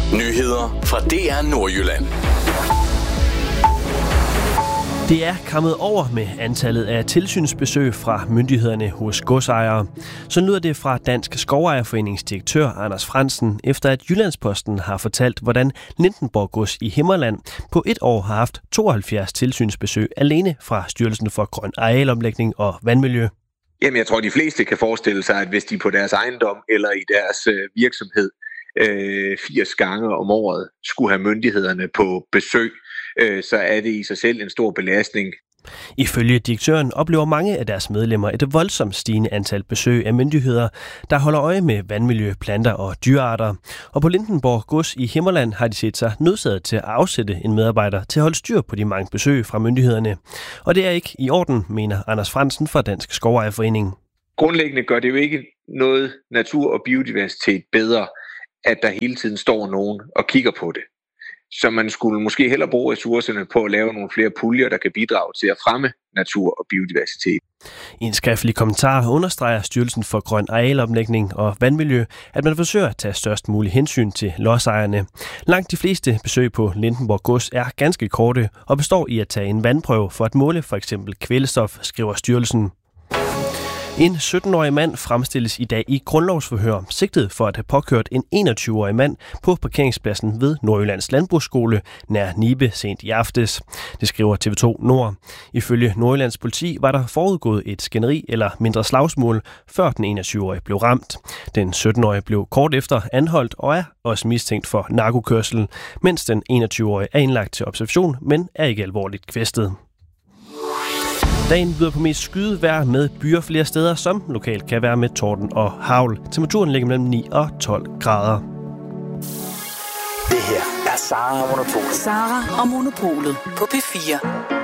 Nyheder fra DR Nordjylland. Det er kommet over med antallet af tilsynsbesøg fra myndighederne hos godsejere. Så lyder det fra Dansk Skovejerforenings direktør Anders Frandsen, efter at Jyllandsposten har fortalt, hvordan Lindenborg Gods i Himmerland på et år har haft 72 tilsynsbesøg alene fra Styrelsen for Grøn Arealomlægning og Vandmiljø. Jamen, jeg tror, de fleste kan forestille sig, at hvis de på deres ejendom eller i deres virksomhed 80 gange om året skulle have myndighederne på besøg, så er det i sig selv en stor belastning. Ifølge direktøren oplever mange af deres medlemmer et voldsomt stigende antal besøg af myndigheder, der holder øje med vandmiljø, planter og dyrearter. Og på Lindenborg Gods i Himmerland har de set sig nødsaget til at afsætte en medarbejder til at holde styr på de mange besøg fra myndighederne. Og det er ikke i orden, mener Anders Frandsen fra Dansk Skovejerforening. Grundlæggende gør det jo ikke noget natur og biodiversitet bedre, at der hele tiden står nogen og kigger på det. Så man skulle måske hellere bruge ressourcerne på at lave nogle flere puljer, der kan bidrage til at fremme natur og biodiversitet. I en skriftlig kommentar understreger Styrelsen for Grøn Arealomlægning og Vandmiljø, at man forsøger at tage størst mulig hensyn til lodsejerne. Langt de fleste besøg på Lindenborg Gods er ganske korte og består i at tage en vandprøve for at måle for eksempel kvælstof, skriver styrelsen. En 17-årig mand fremstilles i dag i grundlovsforhør, sigtet for at have påkørt en 21-årig mand på parkeringspladsen ved Nordjyllands Landbrugsskole nær Nibe sent i aftes. Det skriver TV2 Nord. Ifølge Nordjyllands politi var der forudgået et skænderi eller mindre slagsmål, før den 21-årige blev ramt. Den 17-årige blev kort efter anholdt og er også mistænkt for narkokørsel, mens den 21-årige er indlagt til observation, men er ikke alvorligt kvæstet. Dagen byder på mest skydevejr med byer flere steder, som lokalt kan være med torden og hagl. Temperaturen ligger mellem 9 og 12 grader. Det her er Sara og Monopolet. Sara og Monopolet på P4.